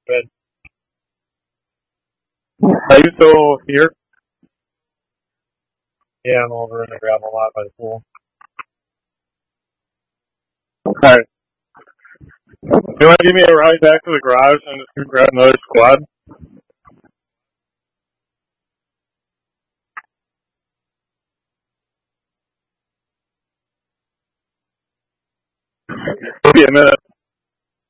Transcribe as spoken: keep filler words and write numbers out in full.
Good. Are you still here? Yeah, I'm over in the gravel lot by the pool. Alright. You want to give me a ride back to the garage and just grab another squad? It'll be a minute.